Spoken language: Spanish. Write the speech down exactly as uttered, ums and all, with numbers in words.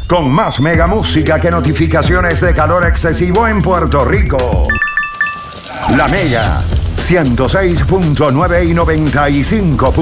con más mega música que notificaciones de calor excesivo en Puerto Rico. La Mega, ciento seis punto nueve y noventa y cinco.